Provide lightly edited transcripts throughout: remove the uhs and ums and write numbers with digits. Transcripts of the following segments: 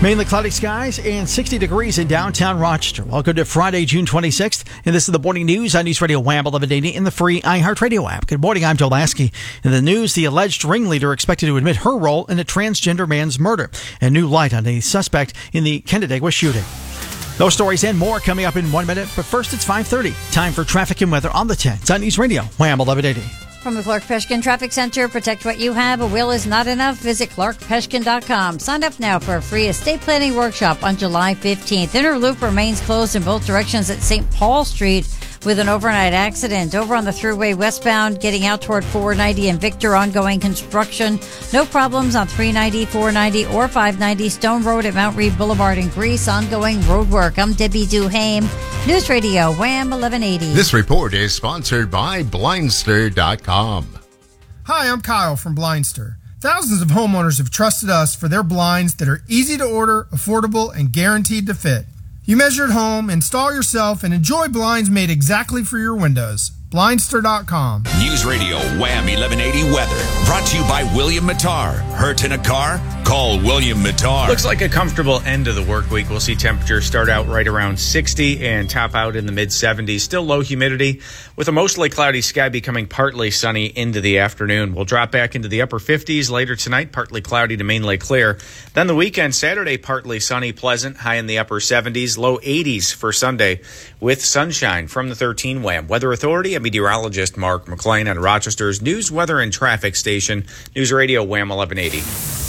Mainly cloudy skies and 60 degrees in downtown Rochester. Welcome to Friday, June 26th. And this is the morning news on News Radio Wham 1180 in the free iHeartRadio app. Good morning, I'm Joe Lasky. In the news, the alleged ringleader expected to admit her role in a transgender man's murder. And new light on a suspect in the Canandaigua shooting. Those stories and more coming up in 1 minute. But first, it's 5:30. Time for traffic and weather on the 10s on News Radio Wham 1180. From the Clark Peshkin Traffic Center, protect what you have. A will is not enough. Visit clarkpeshkin.com. Sign up now for a free estate planning workshop on July 15th. Inner Loop remains closed in both directions at St. Paul Street with an overnight accident. Over on the Thruway westbound, getting out toward 490 and Victor, ongoing construction. No problems on 390, 490, or 590 Stone Road at Mount Reed Boulevard in Greece. Ongoing road work. I'm Debbie Duhame. News Radio, Wham 1180. This report is sponsored by Blindster.com. Hi, I'm Kyle from Blindster. Thousands of homeowners have trusted us for their blinds that are easy to order, affordable, and guaranteed to fit. You measure at home, install yourself, and enjoy blinds made exactly for your windows. Blindster.com. News Radio Wham 1180 weather. Brought to you by William Mattar. Hurt in a car? Call William Mattar. Looks like a comfortable end of the work week. We'll see temperatures start out right around 60 and top out in the mid-70s. Still low humidity with a mostly cloudy sky becoming partly sunny into the afternoon. We'll drop back into the upper 50s later tonight, partly cloudy to mainly clear. Then the weekend, Saturday, partly sunny, pleasant, high in the upper 70s, low 80s for Sunday with sunshine. From the 13 Wham Weather Authority, meteorologist Mark McLean at Rochester's News, Weather, and Traffic Station, News Radio Wham 1180.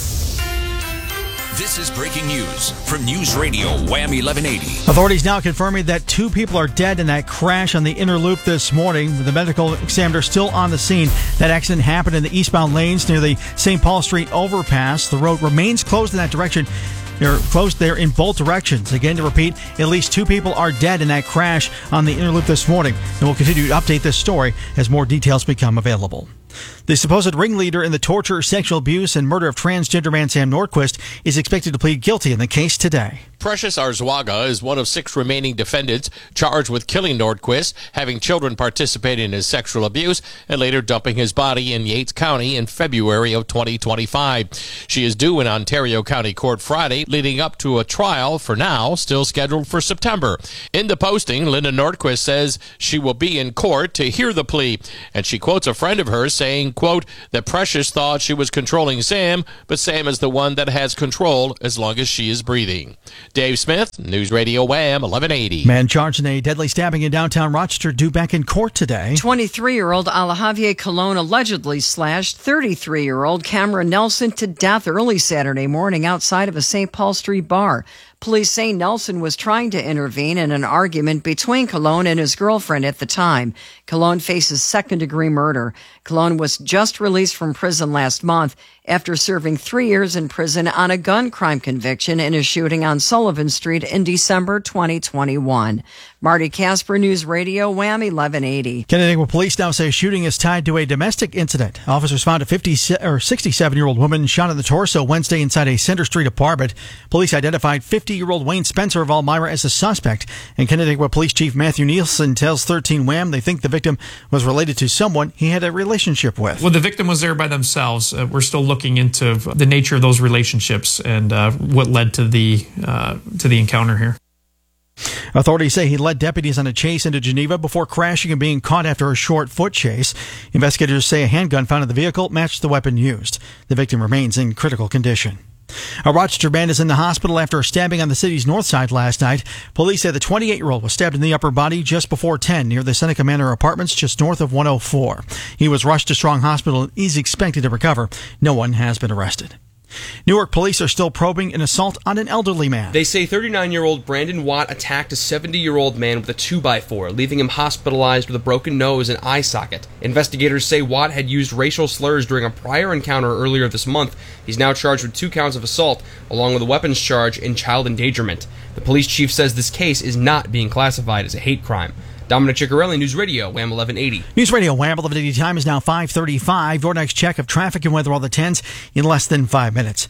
This is breaking news from News Radio Wham 1180. Authorities now confirming that 2 people are dead in that crash on the Inner Loop this morning. The medical examiner still on the scene. That accident happened in the eastbound lanes near the St. Paul Street overpass. The road remains closed in that direction. They're closed there in both directions. Again, to repeat, at least 2 people are dead in that crash on the Inner Loop this morning. And we'll continue to update this story as more details become available. The supposed ringleader in the torture, sexual abuse, and murder of transgender man Sam Nordquist is expected to plead guilty in the case today. Precious Arzuaga is one of 6 remaining defendants charged with killing Nordquist, having children participate in his sexual abuse, and later dumping his body in Yates County in February of 2025. She is due in Ontario County Court Friday, leading up to a trial, for now, still scheduled for September. In the posting, Linda Nordquist says she will be in court to hear the plea, and she quotes a friend of hers saying, quote, that Precious thought she was controlling Sam, but Sam is the one that has control as long as she is breathing. Dave Smith, News Radio Wham 1180. Man charged in a deadly stabbing in downtown Rochester due back in court today. 23-year-old Alajavier Colon allegedly slashed 33-year-old Cameron Nelson to death early Saturday morning outside of a St. Paul Street bar. Police say Nelson was trying to intervene in an argument between Colon and his girlfriend at the time. Colon faces second-degree murder. Colon was just released from prison last month after serving 3 years in prison on a gun crime conviction in a shooting on Sullivan Street in December 2021. Marty Casper, News Radio Wham 1180. Canandaigua police now say shooting is tied to a domestic incident. Officers found a 67-year-old woman shot in the torso Wednesday inside a Center Street apartment. Police identified 50-year-old Wayne Spencer of Elmira as a suspect. And Canandaigua Police Chief Matthew Nielsen tells 13 Wham they think the victim was related to someone he had a relationship with. Well, the victim was there by themselves. We're still looking into the nature of those relationships and what led to the encounter here. Authorities say he led deputies on a chase into Geneva before crashing and being caught after a short foot chase. Investigators say a handgun found in the vehicle matched the weapon used. The victim remains in critical condition. A Rochester man is in the hospital after a stabbing on the city's north side last night. Police say the 28-year-old was stabbed in the upper body just before 10 near the Seneca Manor Apartments just north of 104. He was rushed to Strong Hospital and is expected to recover. No one has been arrested. Newark police are still probing an assault on an elderly man. They say 39-year-old Brandon Watt attacked a 70-year-old man with a 2x4, leaving him hospitalized with a broken nose and eye socket. Investigators say Watt had used racial slurs during a prior encounter earlier this month. He's now charged with 2 counts of assault, along with a weapons charge and child endangerment. The police chief says this case is not being classified as a hate crime. Dominic Ciccarelli, News Radio, Wham 1180. News Radio Wham 1180 time is now 5:35. Your next check of traffic and weather on the 10s in less than 5 minutes.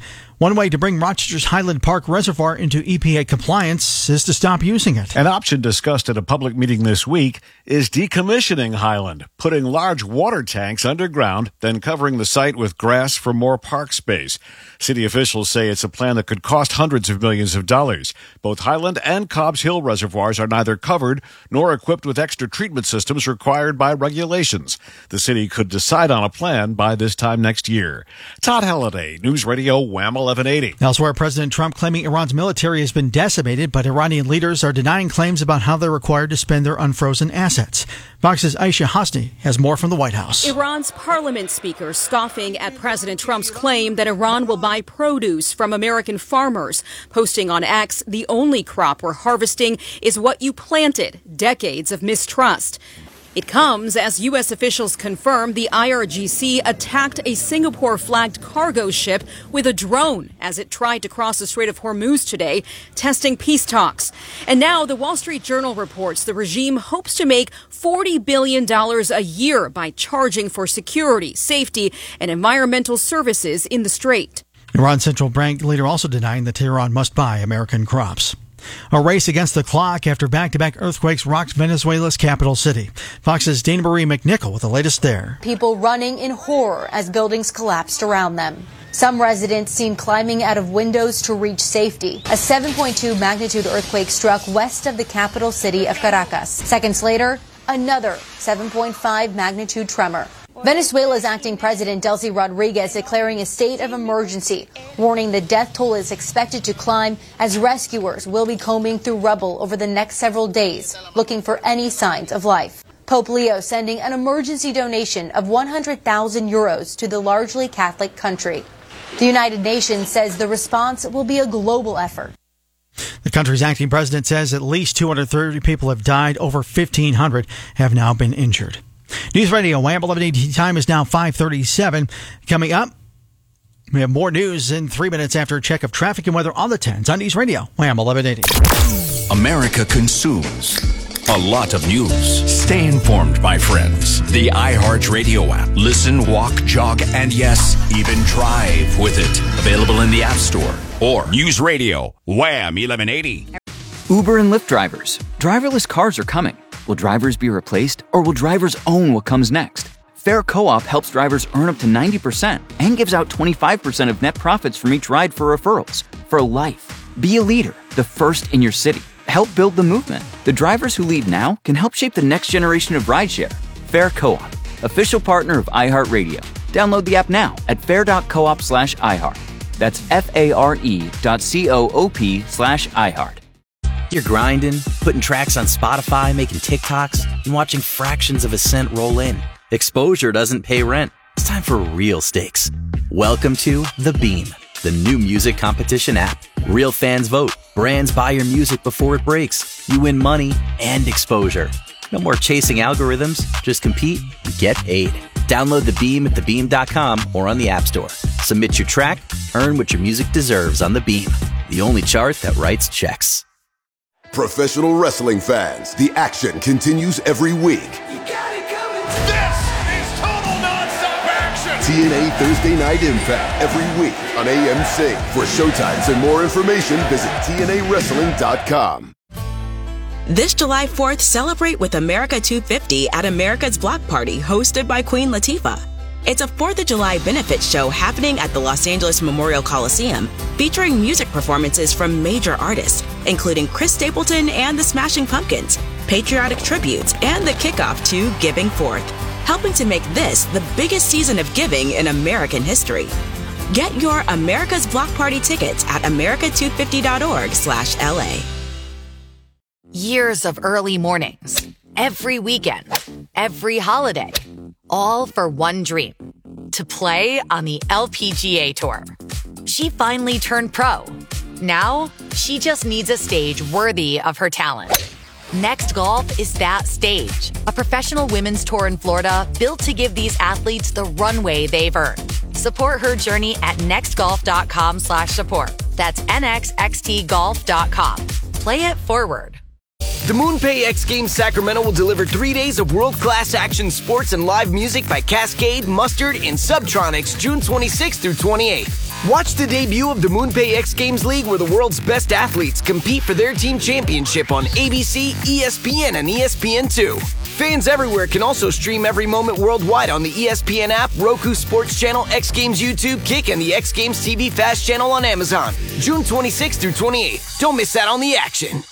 One way to bring Rochester's Highland Park Reservoir into EPA compliance is to stop using it. An option discussed at a public meeting this week is decommissioning Highland, putting large water tanks underground, then covering the site with grass for more park space. City officials say it's a plan that could cost hundreds of millions of dollars. Both Highland and Cobbs Hill reservoirs are neither covered nor equipped with extra treatment systems required by regulations. The city could decide on a plan by this time next year. Todd Halliday, News Radio Wham 1180. Elsewhere, President Trump claiming Iran's military has been decimated, but Iranian leaders are denying claims about how they're required to spend their unfrozen assets. Fox's Aisha Hasni has more from the White House. Iran's parliament speaker scoffing at President Trump's claim that Iran will buy produce from American farmers, posting on X, "The only crop we're harvesting is what you planted." Decades of mistrust. It comes as U.S. officials confirm the IRGC attacked a Singapore-flagged cargo ship with a drone as it tried to cross the Strait of Hormuz today, testing peace talks. And now the Wall Street Journal reports the regime hopes to make $40 billion a year by charging for security, safety, and environmental services in the Strait. Iran's central bank leader also denying that Tehran must buy American crops. A race against the clock after back-to-back earthquakes rocked Venezuela's capital city. Fox's Dana Marie McNichol with the latest there. People running in horror as buildings collapsed around them. Some residents seen climbing out of windows to reach safety. A 7.2 magnitude earthquake struck west of the capital city of Caracas. Seconds later, another 7.5 magnitude tremor. Venezuela's acting president, Delcy Rodriguez, declaring a state of emergency, warning the death toll is expected to climb as rescuers will be combing through rubble over the next several days, looking for any signs of life. Pope Leo sending an emergency donation of 100,000 euros to the largely Catholic country. The United Nations says the response will be a global effort. The country's acting president says at least 230 people have died, over 1,500 have now been injured. News Radio Wham 1180 time is now 5:37. Coming up, we have more news in 3 minutes after a check of traffic and weather on the 10s on News Radio Wham 1180. America consumes a lot of news. Stay informed, my friends. The iHeartRadio app. Listen, walk, jog, and yes, even drive with it. Available in the App Store or News Radio Wham 1180. Uber and Lyft drivers. Driverless cars are coming. Will drivers be replaced, or will drivers own what comes next? Fair Co-op helps drivers earn up to 90% and gives out 25% of net profits from each ride for referrals. For life. Be a leader, the first in your city. Help build the movement. The drivers who lead now can help shape the next generation of rideshare. Fair Co-op, official partner of iHeartRadio. Download the app now at fair.coop/iHeart. That's FARE.coop/iHeart. You're grinding, putting tracks on Spotify, making TikToks, and watching fractions of a cent roll in. Exposure doesn't pay rent. It's time for real stakes. Welcome to The Beam, the new music competition app. Real fans vote. Brands buy your music before it breaks. You win money and exposure. No more chasing algorithms. Just compete and get paid. Download The Beam at thebeam.com or on the App Store. Submit your track, earn what your music deserves on The Beam, the only chart that writes checks. Professional wrestling fans, the action continues every week. This is total non-stop action! TNA Thursday Night Impact every week on AMC. For showtimes and more information, visit TNAWrestling.com. This July 4th, celebrate with America 250 at America's Block Party, hosted by Queen Latifah. It's a 4th of July benefit show happening at the Los Angeles Memorial Coliseum, featuring music performances from major artists, including Chris Stapleton and the Smashing Pumpkins, patriotic tributes, and the kickoff to Giving Forth, helping to make this the biggest season of giving in American history. Get your America's Block Party tickets at america250.org/LA. Years of early mornings, every weekend, every holiday, all for one dream, to play on the LPGA Tour. She finally turned pro. Now, she just needs a stage worthy of her talent. Next Golf is that stage, a professional women's tour in Florida built to give these athletes the runway they've earned. Support her journey at nextgolf.com/support. That's nxxtgolf.com. Play it forward. The MoonPay X Games Sacramento will deliver 3 days of world-class action sports and live music by Cascade, Mustard, and Subtronics June 26th through 28th. Watch the debut of the MoonPay X Games League, where the world's best athletes compete for their team championship on ABC, ESPN, and ESPN2. Fans everywhere can also stream every moment worldwide on the ESPN app, Roku Sports Channel, X Games YouTube, Kick, and the X Games TV Fast Channel on Amazon. June 26th through 28th. Don't miss out on the action.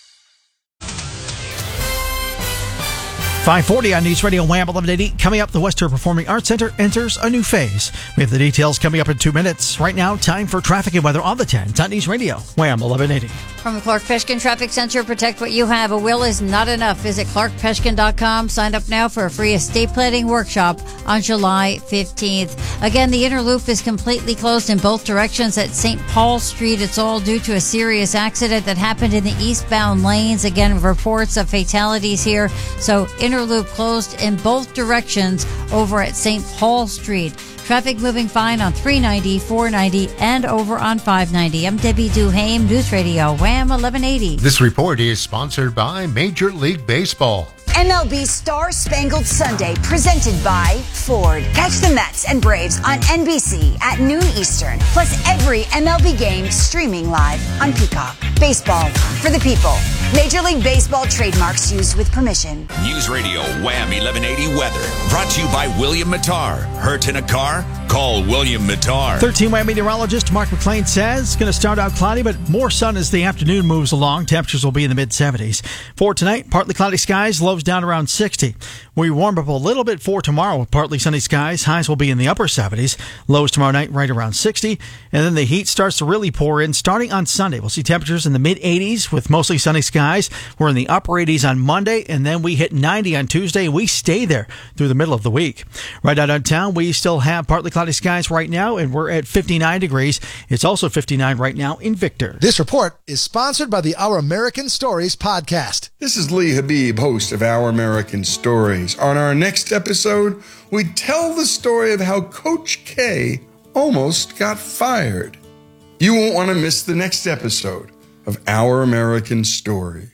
540 on News Radio Wham 1180. Coming up, the Western Performing Arts Center enters a new phase. We have the details coming up in 2 minutes. Right now, time for traffic and weather on the 10s on News Radio Wham 1180. From the Clark Peshkin Traffic Center, protect what you have. A will is not enough. Visit clarkpeshkin.com. Sign up now for a free estate planning workshop on July 15th. Again, the inner loop is completely closed in both directions at St. Paul Street. It's all due to a serious accident that happened in the eastbound lanes. Again, reports of fatalities here. So inner loop closed in both directions over at St. Paul Street. Traffic moving fine on 390, 490, and over on 590. I'm Debbie Duhame, News Radio Wham 1180. This report is sponsored by Major League Baseball. MLB Star Spangled Sunday, presented by Ford. Catch the Mets and Braves on NBC at noon Eastern. Plus every MLB game streaming live on Peacock. Baseball for the people. Major League Baseball trademarks used with permission. News Radio Wham 1180 weather. Brought to you by William Mattar. Hurt in a car? Call William Mattar. 13 Wham meteorologist Mark McLean says it's going to start out cloudy, but more sun as the afternoon moves along. Temperatures will be in the mid-70s. For tonight, partly cloudy skies, lows down around 60. We warm up a little bit for tomorrow with partly sunny skies. Highs will be in the upper 70s. Lows tomorrow night right around 60. And then the heat starts to really pour in starting on Sunday. We'll see temperatures in the mid-80s with mostly sunny skies. We're in the upper 80s on Monday, and then we hit 90 on Tuesday. We stay there through the middle of the week. Right out of town, we still have partly cloudy skies right now, and we're at 59 degrees. It's also 59 right now in Victor. This report is sponsored by the Our American Stories podcast. This is Lee Habib, host of Our American Stories. On our next episode, we tell the story of how Coach K almost got fired. You won't want to miss the next episode of Our American Stories.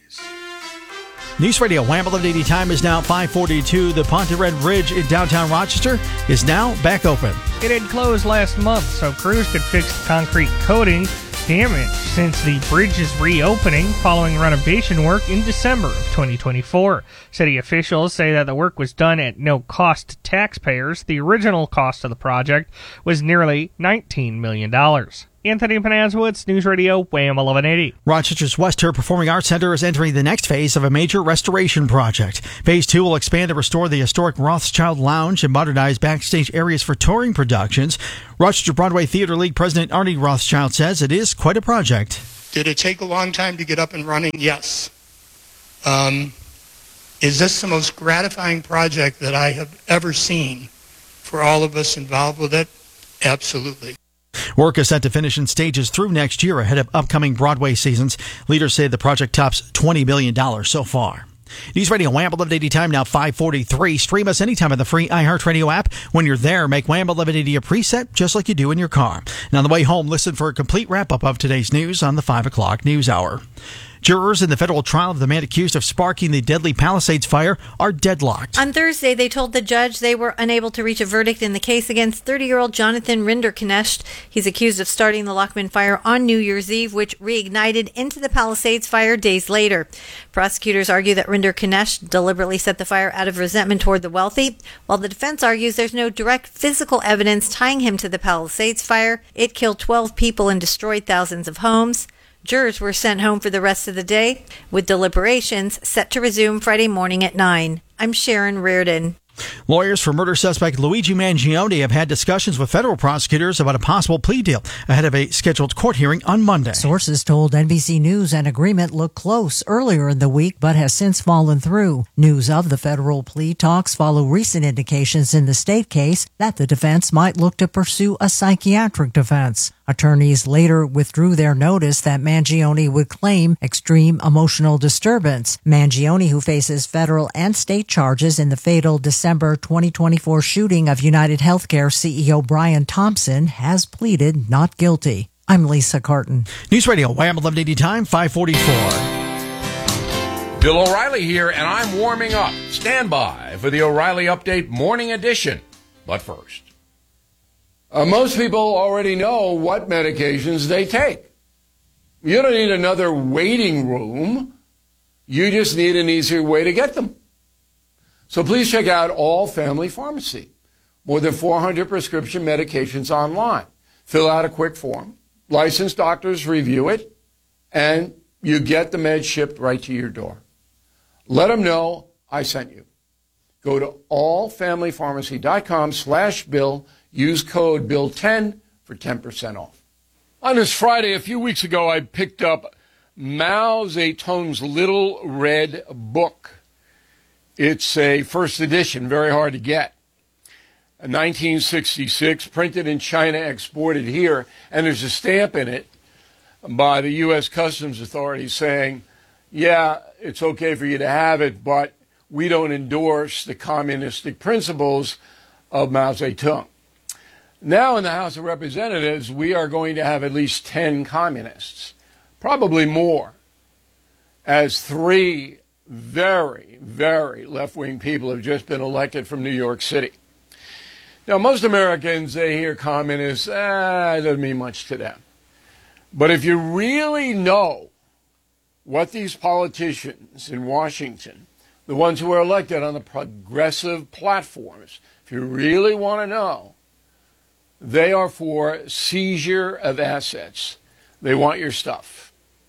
News Radio Wham 1180 time is now 5:42. The Ponte Red Bridge in downtown Rochester is now back open. It had closed last month so crews could fix the concrete coating damage since the bridge is reopening following renovation work in December of 2024. City officials say that the work was done at no cost to taxpayers. The original cost of the project was nearly $19 million. Anthony Panazwitz, News Radio, Wham 1180. Rochester's Western Performing Arts Center is entering the next phase of a major restoration project. Phase 2 will expand and restore the historic Rothschild Lounge and modernize backstage areas for touring productions. Rochester Broadway Theater League President Arnie Rothschild says it is quite a project. Did it take a long time to get up and running? Yes. Is this the most gratifying project that I have ever seen for all of us involved with it? Absolutely. Work is set to finish in stages through next year ahead of upcoming Broadway seasons. Leaders say the project tops $20 million so far. News Radio Wham 1180 time now 5:43. Stream us anytime on the free iHeartRadio app. When you're there, make Wham 1180 a preset just like you do in your car. And on the way home, listen for a complete wrap-up of today's news on the 5 o'clock news hour. Jurors in the federal trial of the man accused of sparking the deadly Palisades fire are deadlocked. On Thursday, they told the judge they were unable to reach a verdict in the case against 30-year-old Jonathan Rinderknecht. He's accused of starting the Lockman fire on New Year's Eve, which reignited into the Palisades fire days later. Prosecutors argue that Rinderknecht deliberately set the fire out of resentment toward the wealthy, while the defense argues there's no direct physical evidence tying him to the Palisades fire. It killed 12 people and destroyed thousands of homes. Jurors were sent home for the rest of the day, with deliberations set to resume Friday morning at 9. I'm Sharon Reardon. Lawyers for murder suspect Luigi Mangione have had discussions with federal prosecutors about a possible plea deal ahead of a scheduled court hearing on Monday. Sources told NBC News an agreement looked close earlier in the week but has since fallen through. News of the federal plea talks follow recent indications in the state case that the defense might look to pursue a psychiatric defense. Attorneys later withdrew their notice that Mangione would claim extreme emotional disturbance. Mangione, who faces federal and state charges in the fatal December 2024 shooting of United Healthcare CEO Brian Thompson, has pleaded not guilty. I'm Lisa Carton. News Radio Wham 1180 time 5:44. Bill O'Reilly here, and I'm warming up. Stand by for the O'Reilly Update Morning Edition. But first, Most people already know what medications they take. You don't need another waiting room. You just need an easier way to get them. So please check out All Family Pharmacy. More than 400 prescription medications online. Fill out a quick form. Licensed doctors review it, and you get the meds shipped right to your door. Let them know I sent you. Go to allfamilypharmacy.com/Bill. Use code BILL10 for 10% off. On this Friday, a few weeks ago, I picked up Mao Zedong's Little Red Book. It's a first edition, very hard to get. 1966, printed in China, exported here, and there's a stamp in it by the U.S. Customs Authority saying, yeah, it's okay for you to have it, but we don't endorse the communistic principles of Mao Zedong. Now in the House of Representatives, we are going to have at least 10 communists, probably more, as 3 very, very left-wing people have just been elected from New York City. Now, most Americans, they hear communists, it doesn't mean much to them. But if you really know what these politicians in Washington, the ones who are elected on the progressive platforms, if you really want to know, they are for seizure of assets. They want your stuff.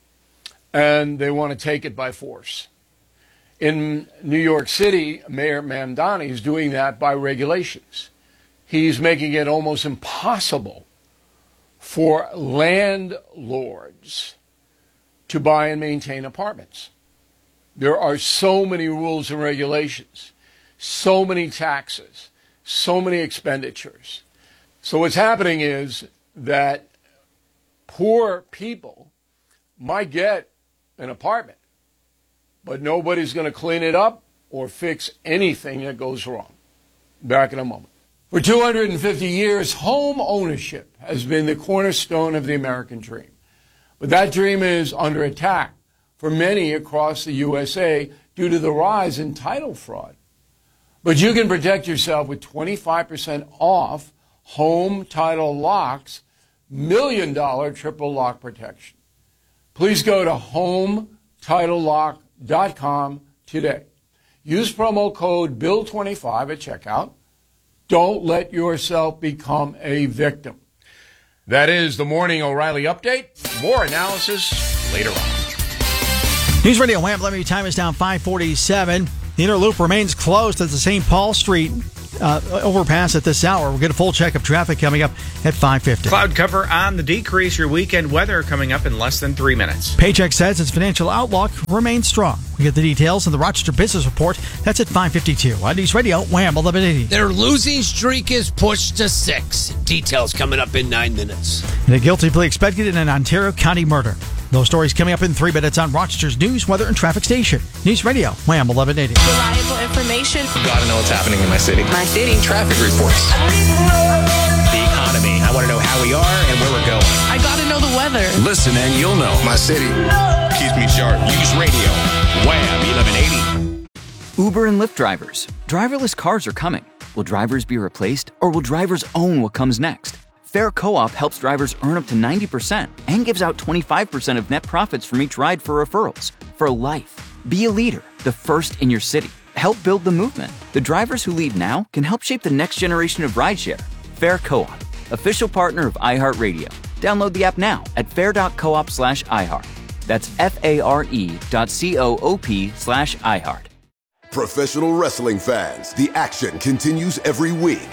And they want to take it by force. In New York City, Mayor Mamdani is doing that by regulations. He's making it almost impossible for landlords to buy and maintain apartments. There are so many rules and regulations, so many taxes, so many expenditures. So what's happening is that poor people might get an apartment, but nobody's going to clean it up or fix anything that goes wrong. Back in a moment. For 250 years, home ownership has been the cornerstone of the American dream. But that dream is under attack for many across the USA due to the rise in title fraud. But you can protect yourself with 25% off Home Title Locks $1 million triple lock protection. Please go to HomeTitleLock.com today. Use promo code BILL25 at checkout. Don't let yourself become a victim. That is the Morning O'Reilly Update. More analysis later on. News Radio Wham! Let me time is down 5:47. The inner loop remains closed at the St. Paul Street overpass at this hour. We'll get a full check of traffic coming up at 5:50. Cloud cover on the decrease. Your weekend weather coming up in less than 3 minutes. Paychex says its financial outlook remains strong. We get the details in the Rochester Business Report. That's at 5:52. On News Radio Wham! 1180. Their losing streak is pushed to 6. Details coming up in 9 minutes. And a guilty plea expected in an Ontario County murder. Those stories coming up in 3 minutes on Rochester's news, weather, and traffic station. News Radio, Wham! 1180. Reliable information. Gotta know what's happening in my city. My city. Traffic reports. The economy. I want to know how we are and where we're going. I gotta know the weather. Listen and you'll know. My city keeps me sharp. News Radio, Wham! 1180. Uber and Lyft drivers. Driverless cars are coming. Will drivers be replaced, or will drivers own what comes next? Fair Co-op helps drivers earn up to 90% and gives out 25% of net profits from each ride for referrals. For life. Be a leader, the first in your city. Help build the movement. The drivers who lead now can help shape the next generation of rideshare. Fair Co-op, official partner of iHeartRadio. Download the app now at fair.coop/iHeart. That's FARE.coop/iHeart. Professional wrestling fans, the action continues every week.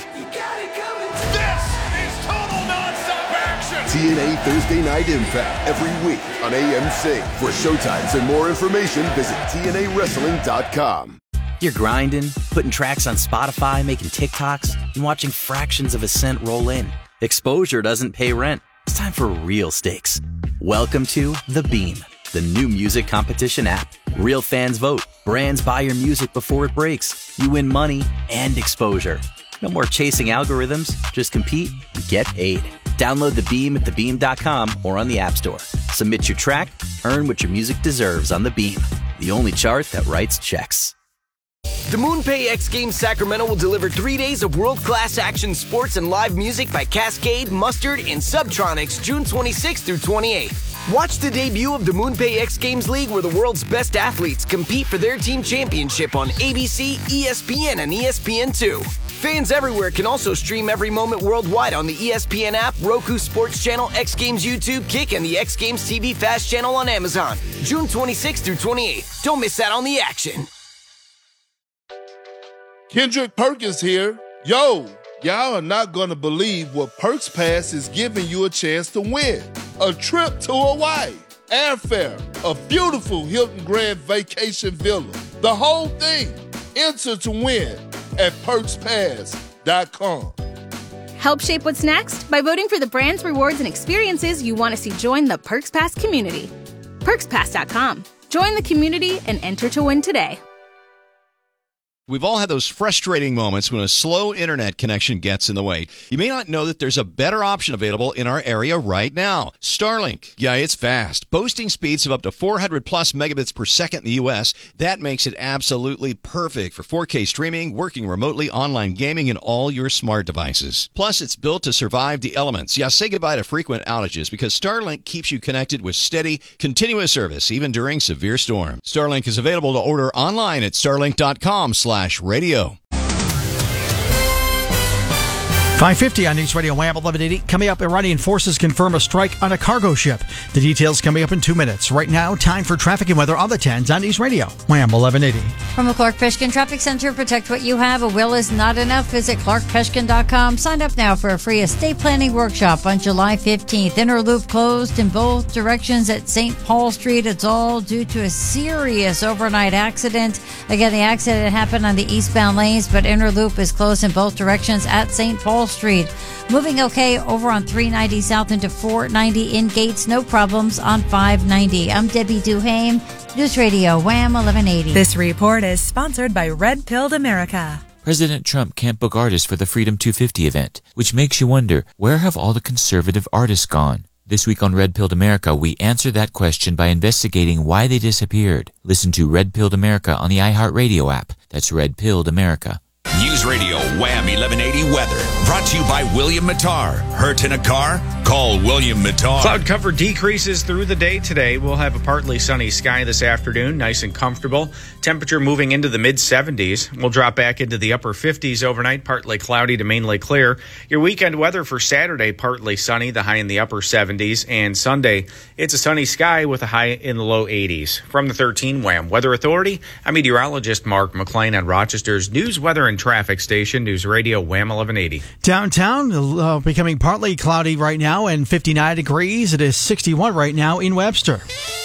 TNA Thursday Night Impact every week on AMC. For showtimes and more information, visit TNAWrestling.com. You're grinding, putting tracks on Spotify, making TikToks, and watching fractions of a cent roll in. Exposure doesn't pay rent. It's time for real stakes. Welcome to The Beam, the new music competition app. Real fans vote. Brands buy your music before it breaks. You win money and exposure. No more chasing algorithms. Just compete and get paid. Download The Beam at thebeam.com or on the App Store. Submit your track, earn what your music deserves on The Beam, the only chart that writes checks. The MoonPay X Games Sacramento will deliver 3 days of world-class action sports and live music by Cascade, Mustard, and Subtronics June 26th through 28th. Watch the debut of the MoonPay X Games League where the world's best athletes compete for their team championship on ABC, ESPN, and ESPN2. Fans everywhere can also stream every moment worldwide on the ESPN app, Roku Sports Channel, X Games YouTube, Kick, and the X Games TV Fast Channel on Amazon. June 26th through 28th. Don't miss out on the action. Kendrick Perkins here. Yo, y'all are not going to believe what Perks Pass is giving you a chance to win. A trip to Hawaii, airfare, a beautiful Hilton Grand Vacation Villa. The whole thing. Enter to win at PerksPass.com. Help shape what's next by voting for the brands, rewards, and experiences you want to see join the Perks Pass community. PerksPass.com. Join the community and enter to win today. We've all had those frustrating moments when a slow internet connection gets in the way. You may not know that there's a better option available in our area right now. Starlink. Yeah, it's fast. Boasting speeds of up to 400 plus megabits per second in the U.S. That makes it absolutely perfect for 4K streaming, working remotely, online gaming, and all your smart devices. Plus, it's built to survive the elements. Yeah, say goodbye to frequent outages because Starlink keeps you connected with steady, continuous service, even during severe storms. Starlink is available to order online at starlink.com/radio. 5:50 on News Radio Wham 1180. Coming up, Iranian forces confirm a strike on a cargo ship. The details coming up in 2 minutes. Right now, time for traffic and weather on the 10s on News Radio Wham 1180. From the Clark Peshkin Traffic Center, protect what you have. A will is not enough. Visit clarkpeshkin.com. Sign up now for a free estate planning workshop on July 15th. Inner loop closed in both directions at St. Paul Street. It's all due to a serious overnight accident. Again, the accident happened on the eastbound lanes, but inner loop is closed in both directions at St. Paul Street. Moving okay over on 390 south into 490 in Gates. No problems on 590. I'm Debbie Duhame, News Radio Wham 1180. This report is sponsored by Red Pilled America. President Trump can't book artists for the Freedom 250 event, which makes you wonder, where have all the conservative artists gone? This week on Red Pilled America, we answer that question by investigating why they disappeared. Listen to Red Pilled America on the iHeartRadio app. That's Red Pilled America. News Radio Wham 1180 weather. Brought to you by William Mattar. Hurt in a car? Call William Mattar. Cloud cover decreases through the day today. We'll have a partly sunny sky this afternoon, nice and comfortable. Temperature moving into the mid-70s. We'll drop back into the upper 50s overnight, partly cloudy to mainly clear. Your weekend weather for Saturday, partly sunny, the high in the upper 70s. And Sunday, it's a sunny sky with a high in the low 80s. From the 13 Wham Weather Authority, I'm meteorologist Mark McLean on Rochester's News, Weather, and Traffic Station, News Radio Wham 1180. Downtown becoming partly cloudy right now and 59 degrees. It is 61 right now in Webster.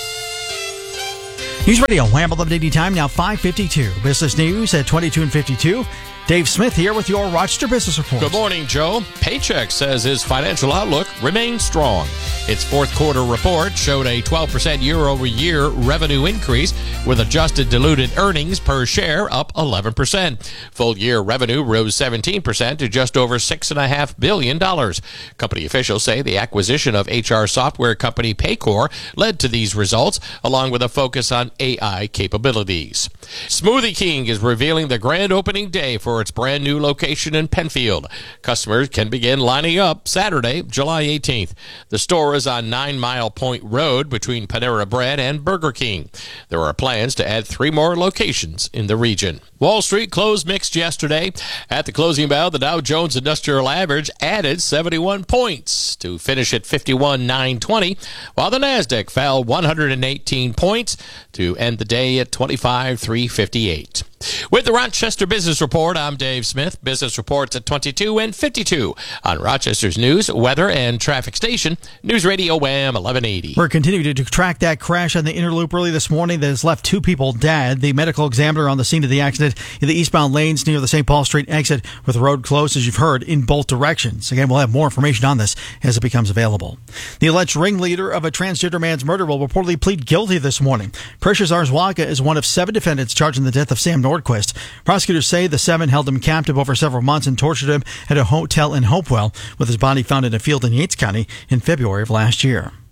News Radio Wham 1180 time now 5:52. Business news at 22 and 52. Dave Smith here with your Rochester Business Report. Good morning, Joe. Paychex says its financial outlook remains strong. Its fourth quarter report showed a 12% year-over-year revenue increase, with adjusted diluted earnings per share up 11%. Full-year revenue rose 17% to just over $6.5 billion. Company officials say the acquisition of HR software company Paycor led to these results, along with a focus on AI capabilities. Smoothie King is revealing the grand opening day for its brand new location in Penfield. Customers can begin lining up Saturday, July 18th. The store is on 9 Mile Point Road between Panera Bread and Burger King. There are plans to add 3 more locations in the region. Wall Street closed mixed yesterday. At the closing bell, the Dow Jones Industrial Average added 71 points to finish at 51,920, while the Nasdaq fell 118 points to end the day at 25,358. With the Rochester Business Report, I'm Dave Smith. Business reports at 22 and 52 on Rochester's News, Weather, and Traffic Station, News Radio Wham 1180. We're continuing to track that crash on the inner loop early this morning that has left 2 people dead. The medical examiner on the scene of the accident in the eastbound lanes near the St. Paul Street exit, with the road closed, as you've heard, in both directions. Again, we'll have more information on this as it becomes available. The alleged ringleader of a transgender man's murder will reportedly plead guilty this morning. Precious Arzwaga is one of 7 defendants charged in the death of Sam Nordquist. Prosecutors say the 7 held him captive over several months and tortured him at a hotel in Hopewell, with his body found in a field in Yates County in February of last year.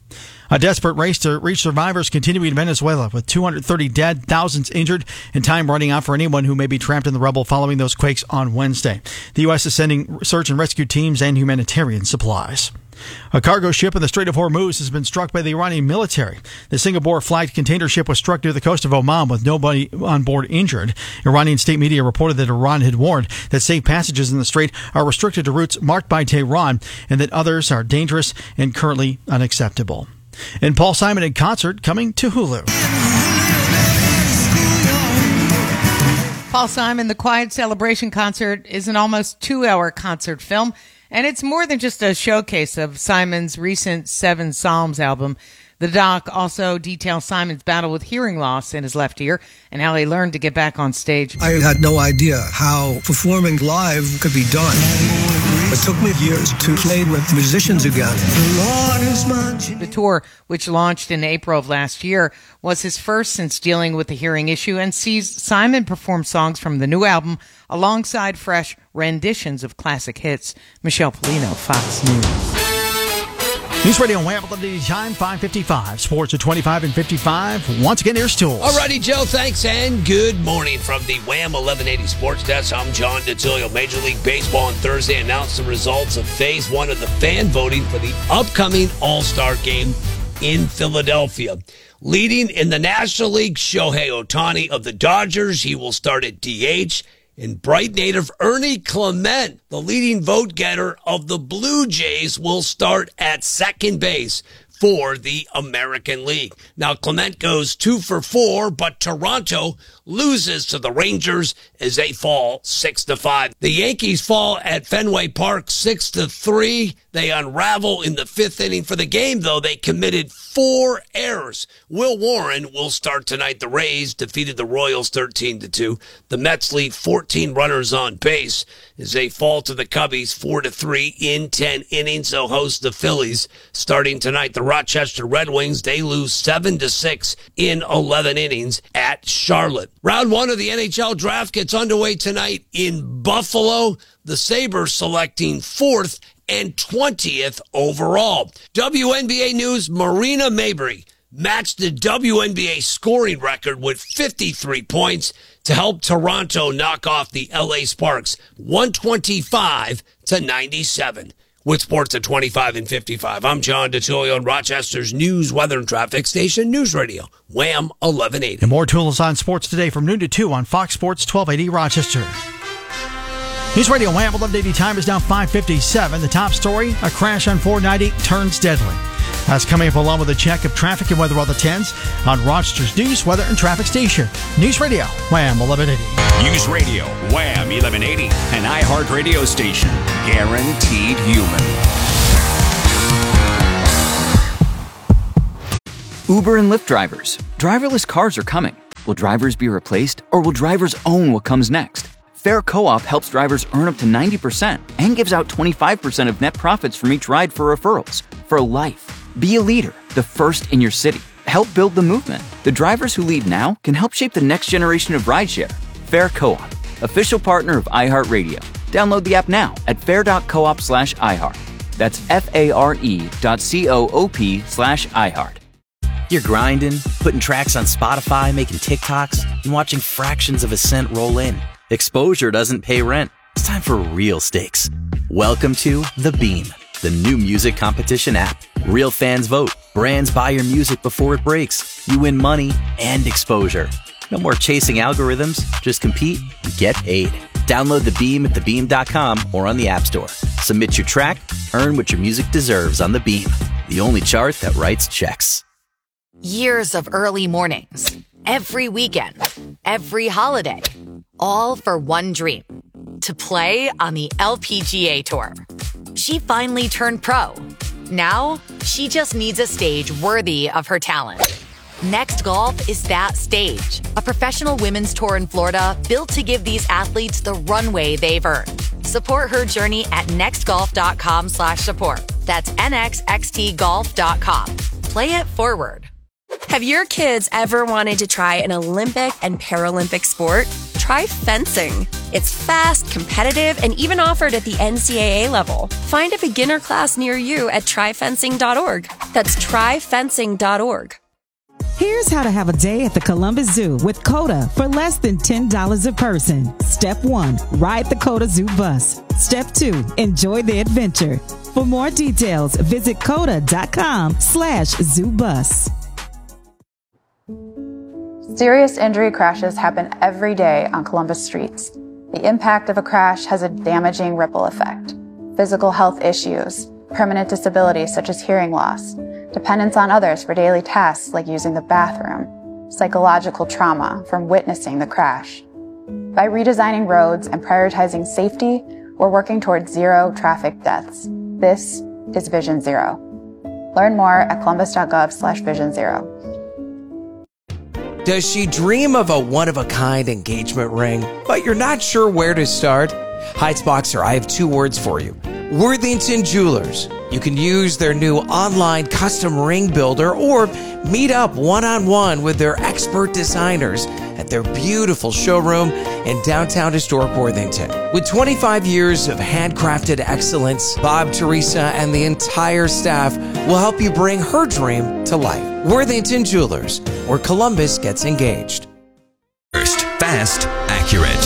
A desperate race to reach survivors continuing in Venezuela, with 230 dead, thousands injured, and time running out for anyone who may be trapped in the rubble following those quakes on Wednesday. The U.S. is sending search and rescue teams and humanitarian supplies. A cargo ship in the Strait of Hormuz has been struck by the Iranian military. The Singapore-flagged container ship was struck near the coast of Oman with nobody on board injured. Iranian state media reported that Iran had warned that safe passages in the strait are restricted to routes marked by Tehran and that others are dangerous and currently unacceptable. And Paul Simon in concert coming to Hulu. Paul Simon, The Quiet Celebration Concert, is an almost 2-hour concert film. And it's more than just a showcase of Simon's recent Seven Psalms album. The doc also details Simon's battle with hearing loss in his left ear and how he learned to get back on stage. I had no idea how performing live could be done. It took me years to play with musicians again. The tour, which launched in April of last year, was his first since dealing with the hearing issue and sees Simon perform songs from the new album alongside fresh renditions of classic hits. Michelle Polino, Fox News. News Radio Wham! Time 5:55. Sports at 25 and 55. Once again, here's Tools. Alrighty, Joe. Thanks and good morning from the Wham! 1180 Sports Desk. I'm John DeTilio. Major League Baseball on Thursday announced the results of Phase 1 of the fan voting for the upcoming All-Star Game in Philadelphia. Leading in the National League, Shohei Ohtani of the Dodgers. He will start at DH. And Bright native Ernie Clement, the leading vote getter of the Blue Jays, will start at second base for the American League. Now, Clement goes 2 for 4, but Toronto loses to the Rangers as they fall 6-5. The Yankees fall at Fenway Park 6-3. They unravel in the 5th inning. For the game, though, they committed 4 errors. Will Warren will start tonight. The Rays defeated the Royals 13-2. The Mets leave 14 runners on base as they fall to the Cubbies 4-3 in 10 innings. They'll host the Phillies starting tonight. The Rochester Red Wings, they lose 7-6 in 11 innings at Charlotte. Round 1 of the NHL draft gets underway tonight in Buffalo. The Sabres selecting 4th and 20th overall. WNBA news, Marina Mabrey matched the WNBA scoring record with 53 points to help Toronto knock off the LA Sparks 125-97. With sports at 25 and 55, I'm John DeTilio on Rochester's news, weather, and traffic station, News Radio, Wham! 1180. And more Tools on sports today from noon to 2 on Fox Sports 1280 Rochester. News Radio Wham! 1180 time is now 5:57. The top story, a crash on 490 turns deadly. That's coming up along with a check of traffic and weather on the 10s on Rochester's news, weather, and traffic station. News Radio Wham! 1180. News Radio Wham! 1180, an iHeart radio station. Guaranteed human. Uber and Lyft drivers. Driverless cars are coming. Will drivers be replaced, or will drivers own what comes next? Fair Co-op helps drivers earn up to 90% and gives out 25% of net profits from each ride for referrals. For life. Be a leader, the first in your city. Help build the movement. The drivers who lead now can help shape the next generation of rideshare. Fair Co-op, official partner of iHeartRadio. Download the app now at fair.coop/iHeart. That's FARE.coop/iHeart. You're grinding, putting tracks on Spotify, making TikToks, and watching fractions of a cent roll in. Exposure doesn't pay rent. It's time for real stakes. Welcome to The Beam, the new music competition app. Real fans vote. Brands buy your music before it breaks. You win money and exposure. No more chasing algorithms. Just compete and get paid. Download The Beam at thebeam.com or on the App Store. Submit your track. Earn what your music deserves on The Beam, the only chart that writes checks. Years of early mornings, every weekend, every holiday, all for one dream, to play on the LPGA Tour. She finally turned pro. Now, she just needs a stage worthy of her talent. Next Golf is that stage, a professional women's tour in Florida built to give these athletes the runway they've earned. Support her journey at nextgolf.com/support. That's nxxtgolf.com. Play it forward. Have your kids ever wanted to try an Olympic and Paralympic sport? try fencing. It's fast, competitive, and even offered at the NCAA level. Find a beginner class near you at tryfencing.org. That's tryfencing.org. Here's how to have a day at the Columbus Zoo with COTA for less than $10 a person. Step 1, ride the COTA Zoo bus. Step 2, enjoy the adventure. For more details, visit COTA.com/ZooBus. Serious injury crashes happen every day on Columbus streets. The impact of a crash has a damaging ripple effect. Physical health issues, permanent disabilities such as hearing loss, dependence on others for daily tasks like using the bathroom, psychological trauma from witnessing the crash. By redesigning roads and prioritizing safety, we're working towards zero traffic deaths. This is Vision Zero. Learn more at columbus.gov/Vision Zero. Does she dream of a one-of-a-kind engagement ring, but you're not sure where to start? Heights Boxer, I have 2 words for you. Worthington Jewelers. You can use their new online custom ring builder or meet up one-on-one with their expert designers at their beautiful showroom in downtown historic Worthington. With 25 years of handcrafted excellence, Bob, Teresa, and the entire staff will help you bring her dream to life. Worthington Jewelers, where Columbus gets engaged. First, fast, accurate.